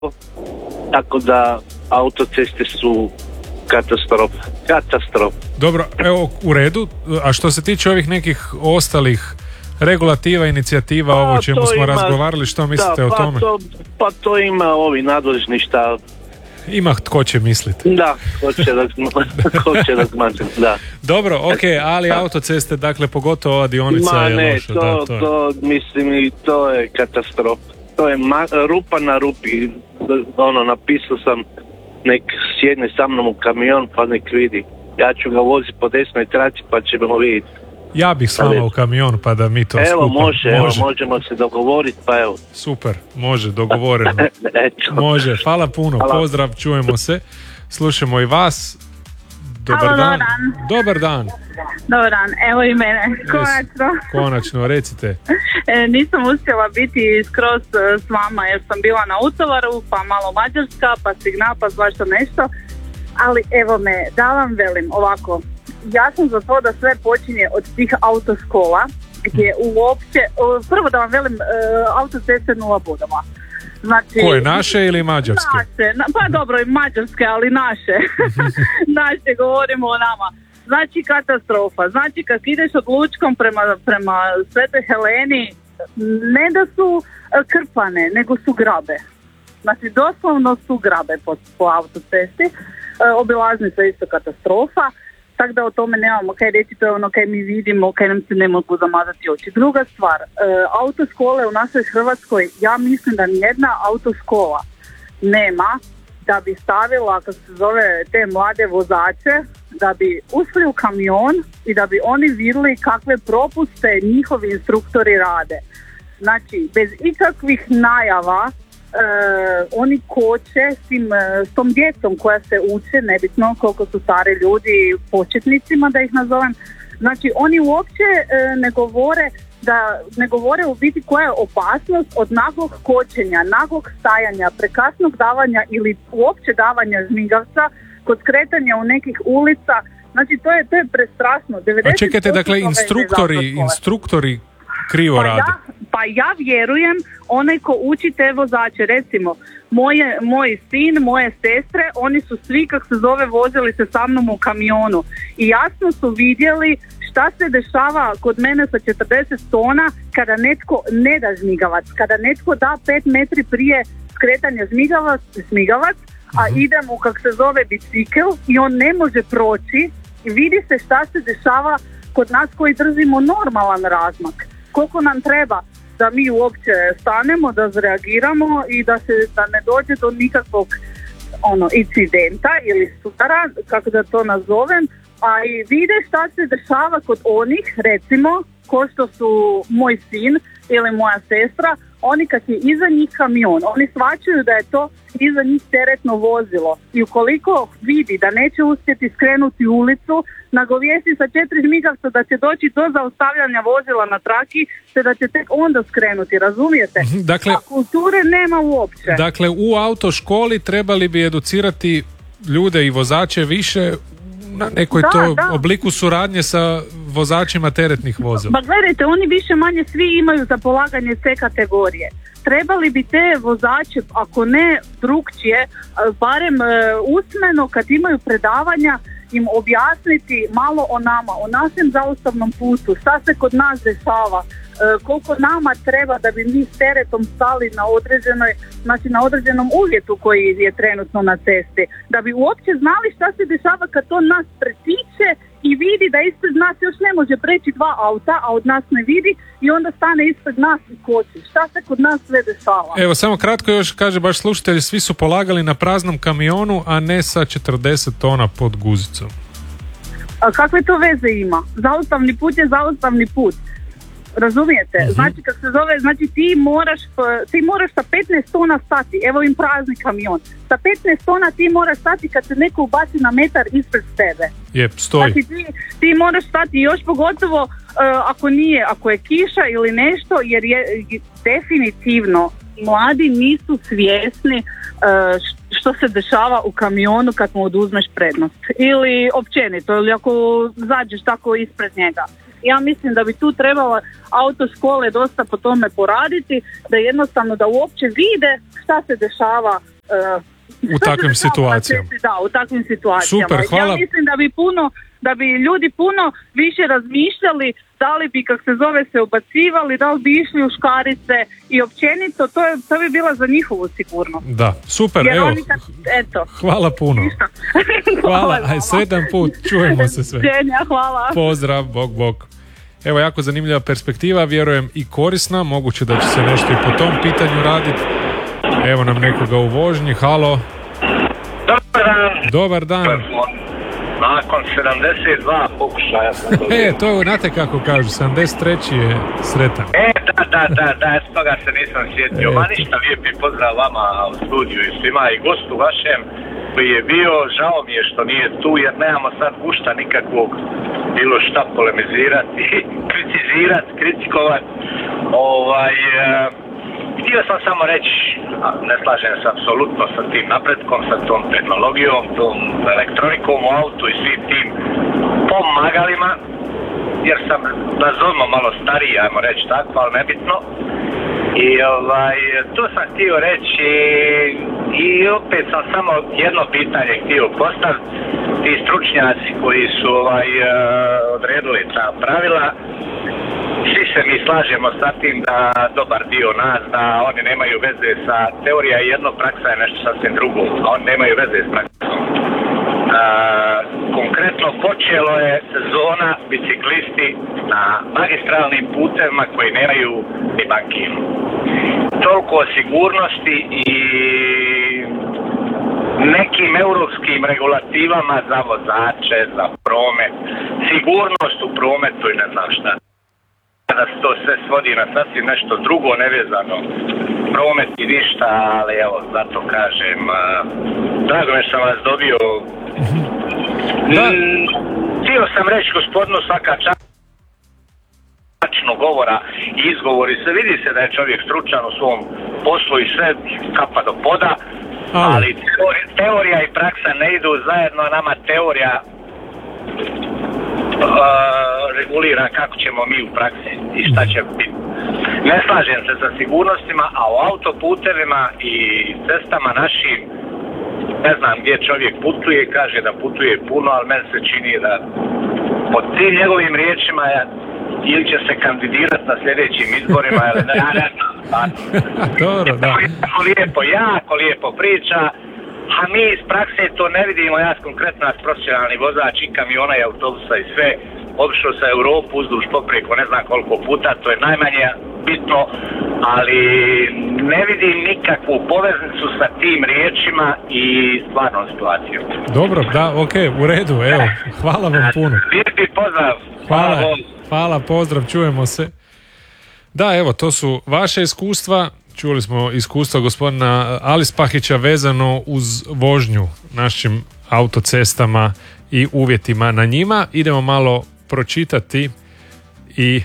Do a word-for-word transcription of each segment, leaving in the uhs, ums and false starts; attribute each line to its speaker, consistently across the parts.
Speaker 1: tako da autoceste su katastrofa. Katastrofa.
Speaker 2: Dobro, evo u redu. A što se tiče ovih nekih ostalih regulativa, inicijativa, pa, ovo o čemu smo ima, razgovarali, što mislite
Speaker 1: da,
Speaker 2: o
Speaker 1: pa
Speaker 2: tome?
Speaker 1: To, pa to ima ovi nadležni šta...
Speaker 2: Ima tko će misliti.
Speaker 1: Da, tko će razmatrati, da.
Speaker 2: Dobro, ok, ali autoceste, dakle, pogotovo ova dionica
Speaker 1: Ma,
Speaker 2: je
Speaker 1: ne,
Speaker 2: loša.
Speaker 1: to,
Speaker 2: da, to, je.
Speaker 1: to, mislim, i to je katastrofa. To je ma, rupa na rupi. Ono, napisao sam, nek sjedne sa mnom u kamion, pa nek vidi. Ja ću ga voziti po desnoj traci, pa ćemo vidjeti.
Speaker 2: Ja bih s vama u kamion, pa da mi to
Speaker 1: evo,
Speaker 2: skupa.
Speaker 1: Može, može, evo, možemo se dogovoriti, pa evo.
Speaker 2: Super, može, dogovoreno. Može, hvala puno, hvala. Pozdrav, čujemo se. Slušamo i vas. Dobar
Speaker 3: halo,
Speaker 2: dan.
Speaker 3: Dobar dan.
Speaker 2: Dobar dan.
Speaker 3: Dobar dan, evo i mene, konačno.
Speaker 2: Konačno, recite.
Speaker 3: E, nisam uspjela biti skroz s vama jer sam bila na utovaru, pa malo Mađarska, pa signal, pa svašta nešto. Ali evo me, da vam velim ovako, ja sam za to da sve počinje od tih autoškola, gdje uopće, prvo da vam velim, autoceste nula bodova. Znači,
Speaker 2: koje, naše ili mađarske?
Speaker 3: Naše, na, pa dobro i mađarske, ali naše. Naše, govorimo o nama. Znači katastrofa. Znači kad ideš od Lučkom prema, prema Svetoj Heleni, ne da su krpane, nego su grabe. Znači doslovno su grabe po, po autocesti. E, obilaznica je isto katastrofa. Tako da o tome nemamo kaj reći, to je ono kaj mi vidimo, kaj nam se ne mogu zamazati oči. Druga stvar, e, autoškole u našoj Hrvatskoj, ja mislim da nijedna autoškola nema da bi stavila, kako se zove, te mlade vozače, da bi ušli u kamion i da bi oni vidjeli kakve propuste njihovi instruktori rade. Znači, bez ikakvih najava, Uh, oni koče s, tim, uh, s tom djecom koja se uče, nebitno koliko su stari ljudi, početnicima da ih nazovem, znači oni uopće uh, ne govore da ne govore u biti koja je opasnost od naglog kočenja, naglog stajanja, prekasnog davanja ili uopće davanja žmigavca kod skretanja u nekih ulica. Znači to je, to je prestrašno.
Speaker 2: A čekajte, dakle, instruktori, instruktori krivo
Speaker 3: pa
Speaker 2: rade.
Speaker 3: Ja, pa ja vjerujem onaj ko uči te vozače, recimo moje, moj sin, moje sestre, oni su svi, kako se zove, vozili se sa mnom u kamionu i jasno su vidjeli šta se dešava kod mene sa četrdeset tona kada netko ne da žmigavac, kada netko da pet metri prije skretanja žmigavac, žmigavac a uh-huh. ide mu, kako se zove, bicikl i on ne može proći i vidi se šta se dešava kod nas koji držimo normalan razmak. Koliko nam treba da mi uopće stanemo, da zreagiramo i da se da ne dođe do nikakvog ono incidenta ili sudara, kako da to nazovem, a i vide šta se dešava kod onih, recimo, ko što su moj sin ili moja sestra, oni kad je iza njih kamion, oni shvaćaju da je to iza njih teretno vozilo i ukoliko vidi da neće uspjeti skrenuti u ulicu, nagovijesti sa četiri žmigavca da će doći do zaustavljanja vozila na traki, te da će tek onda skrenuti, razumijete?
Speaker 2: Dakle,
Speaker 3: a kulture nema uopće.
Speaker 2: Dakle, u autoškoli trebali bi educirati ljude i vozače više na nekoj
Speaker 3: da,
Speaker 2: to
Speaker 3: da.
Speaker 2: obliku suradnje sa vozačima teretnih vozila.
Speaker 3: Pa gledajte, oni više manje svi imaju za polaganje C kategorije. Trebali bi te vozače, ako ne drukčije, barem usmeno kad imaju predavanja, im objasniti malo o nama, o našem zaustavnom putu, šta se kod nas dešava, koliko nama treba da bi mi s teretom stali na određenoj, znači na određenom uvjetu koji je trenutno na cesti, da bi uopće znali šta se dešava kad to nas pretiče i vidi da ispred nas još ne može preći dva auta, a od nas ne vidi i onda stane ispred nas i koči. Šta se kod nas sve dešava?
Speaker 2: Evo, samo kratko još kaže baš slušatelji, svi su polagali na praznom kamionu, a ne sa četrdeset tona pod guzicom.
Speaker 3: A kakve to veze ima? Zaustavni put je zaustavni put. Razumijete? Uh-huh. Znači kako se zove, znači ti moraš ti moraš sa petnaest tona stati. Evo im prazni kamion. Sa petnaest tona ti moraš stati kad se neko ubaci na metar ispred tebe.
Speaker 2: Jep, stoji.
Speaker 3: Znači ti, ti moraš stati još pogotovo uh, ako nije, ako je kiša ili nešto, jer je definitivno mladi nisu svjesni uh, što se dešava u kamionu kad mu oduzmeš prednost. Ili općenito, ili ako zađeš tako ispred njega. Ja mislim da bi tu trebala autoškole dosta po tome poraditi, da jednostavno da uopće vide šta se dešava uh,
Speaker 2: u takvim situacijama.
Speaker 3: Da, u takvim situacijama.
Speaker 2: Super, hvala.
Speaker 3: Ja mislim da bi puno, da bi ljudi puno više razmišljali da li bi, kak se zove, se ubacivali, da li bi išli u škarice i općenito, to, je, to bi bila za njihovu sigurnost.
Speaker 2: Da, super,
Speaker 3: jer
Speaker 2: evo,
Speaker 3: kad, eto.
Speaker 2: hvala puno. Hvala, aj sretan put, čujemo se sve.
Speaker 3: Ženja, hvala.
Speaker 2: Pozdrav, bok, bok. Evo, jako zanimljiva perspektiva, vjerujem i korisna, moguće da će se nešto i po tom pitanju raditi. Evo nam nekoga u vožnji, halo.
Speaker 4: Dobar dan.
Speaker 2: Dobar dan.
Speaker 4: Nakon sedamdeset dva pokušaja sam to...
Speaker 2: E, to je, znate kako kažu, sedamdeset treći je sretan.
Speaker 4: E, da, da, da, da, s toga se nisam sjetio. E, Ma ništa, lijepi pozdrav vama u studiju i svima i gostu vašem koji je bio. Žao mi je što nije tu jer nemamo sad gušta nikakvog bilo šta polemizirati, kritizirati, kritikovati. Ovaj... Htio sam samo reći, ne slažem se apsolutno sa tim napretkom, sa tom tehnologijom, tom elektronikom u autu i svim tim pomagalima, jer sam nazovimo malo stariji, ajmo reći tako, ali nebitno. I ovaj, to sam htio reći i opet sam samo jedno pitanje htio postaviti. Ti stručnjaci koji su ovaj, odredili ta pravila, svi se mi slažemo sa tim da dobar dio nas, da oni nemaju veze sa teorija i jedno, praksa je nešto sasvim drugo, a oni nemaju veze s praksom. A, konkretno počelo je sezona biciklisti na magistralnim putevima koji nemaju ni bankinu. Toliko o sigurnosti i nekim europskim regulativama za vozače, za promet, sigurnost u prometu i ne znam šta. Da se to sve svodi na sasvim nešto drugo, nevezano promet i ništa, ali evo, zato kažem, uh, drago me što sam vas dobio. Da. Mm, htio sam reći gospodinu svaka čast govora i izgovori se, vidi se da je čovjek stručan u svom poslu i sve kapa do poda, ali, ali teorija, teorija i praksa ne idu zajedno, a nama teorija Uh, regulira kako ćemo mi u praksi i šta će biti. Ne slažem se sa sigurnostima, a u autoputevima i cestama našim, ne znam gdje čovjek putuje, kaže da putuje puno, ali meni se čini da pod tim njegovim riječima ili će se kandidirati na sljedećim izborima, ili ne, ne znam.
Speaker 2: Dobro, da.
Speaker 4: Jako lijepo, jako lijepo priča. A mi iz prakse to ne vidimo, ja konkretno nas profesionalni vozač i kamiona i autobusa i sve, obišao sa Europu uzduž popreko ne znam koliko puta, to je najmanje bitno, ali ne vidim nikakvu poveznicu sa tim riječima i stvarnom situacijom.
Speaker 2: Dobro, da, ok, u redu, evo, hvala vam puno.
Speaker 4: Lijepi pozdrav.
Speaker 2: Hvala, hvala, hvala, pozdrav, čujemo se. Da, evo, to su vaše iskustva. Čuli smo iskustva gospodina Alispahića vezano uz vožnju našim autocestama i uvjetima na njima. Idemo malo pročitati i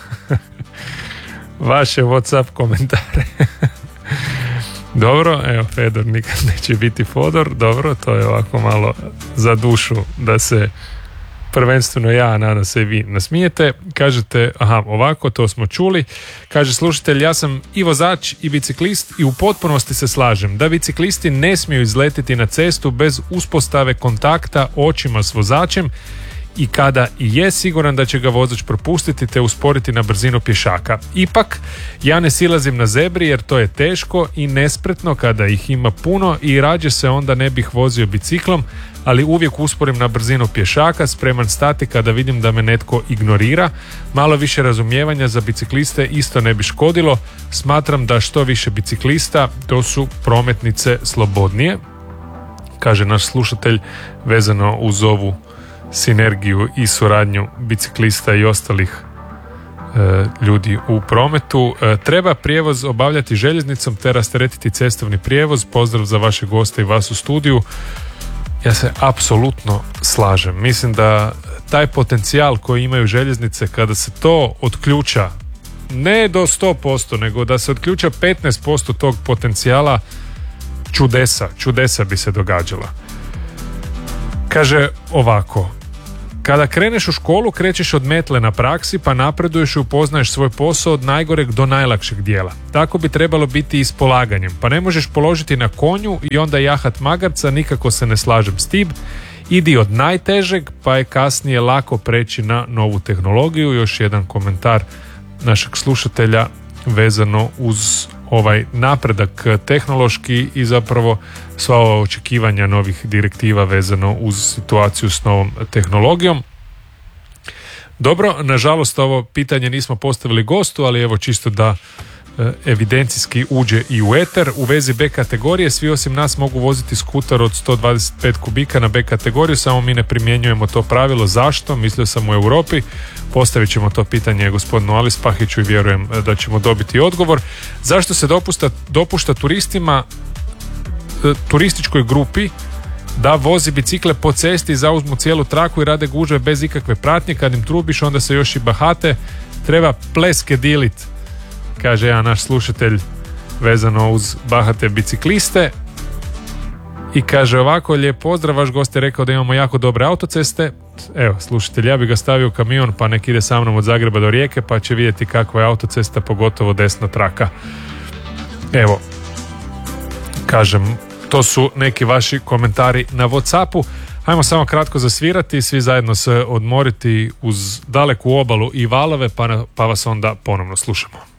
Speaker 2: vaše WhatsApp komentare. Dobro, evo, Fedor nikad neće biti Fodor. Dobro, to je ovako malo za dušu da se prvenstveno ja, nadam se i vi nasmijete. Kažete, aha, ovako, to smo čuli. Kaže slušatelj, ja sam i vozač i biciklist i u potpunosti se slažem da biciklisti ne smiju izletiti na cestu bez uspostave kontakta očima s vozačem i kada i je siguran da će ga vozač propustiti te usporiti na brzinu pješaka. Ipak, ja ne silazim na zebri jer to je teško i nespretno kada ih ima puno i rađe se onda ne bih vozio biciklom, ali uvijek usporim na brzinu pješaka, spreman stati kada vidim da me netko ignorira. Malo više razumijevanja za bicikliste isto ne bi škodilo. Smatram da što više biciklista, to su prometnice slobodnije, kaže naš slušatelj vezano uz ovu sinergiju i suradnju biciklista i ostalih e, ljudi u prometu. E, treba prijevoz obavljati željeznicom te rasteretiti cestovni prijevoz. Pozdrav za vaše goste i vas u studiju. Ja se apsolutno slažem. Mislim da taj potencijal koji imaju željeznice kada se to otključa, ne do sto posto, nego da se otključa petnaest posto tog potencijala, čudesa, čudesa bi se događala. Kaže ovako, Kada kreneš u školu, krećeš od metle na praksi, pa napreduješ i upoznaješ svoj posao od najgoreg do najlakšeg dijela. Tako bi trebalo biti i s polaganjem. Pa ne možeš položiti na konju i onda jahat magarca, nikako se ne slažem s tim. Idi od najtežeg, pa je kasnije lako preći na novu tehnologiju. Još jedan komentar našeg slušatelja vezano uz ovaj napredak tehnološki i zapravo sva ova očekivanja novih direktiva vezano uz situaciju s novom tehnologijom. Dobro, nažalost ovo pitanje nismo postavili gostu, ali evo čisto da evidencijski uđe i u eter. U vezi B kategorije svi osim nas mogu voziti skuter od sto dvadeset pet kubika na B kategoriju, samo mi ne primjenjujemo to pravilo. Zašto? Mislio sam u Europi. Postavit ćemo to pitanje gospodinu Alis Pahiću i vjerujem da ćemo dobiti odgovor. Zašto se dopušta, dopušta turistima, turističkoj grupi da vozi bicikle po cesti, zauzmu cijelu traku i rade gužve bez ikakve pratnje? Kad im trubiš onda se još i bahate. Treba pleske dilit, kaže jedan naš slušatelj vezano uz bahate bicikliste. I kaže ovako, lijep pozdrav, vaš gost je rekao da imamo jako dobre autoceste. Evo, slušatelj, ja bi ga stavio u kamion pa nek ide sa mnom od Zagreba do Rijeke pa će vidjeti kakva je autocesta, pogotovo desna traka. Evo, kažem, to su neki vaši komentari na WhatsAppu. Hajmo samo kratko zasvirati, svi zajedno se odmoriti uz daleku obalu i valove, pa, pa vas onda ponovno slušamo.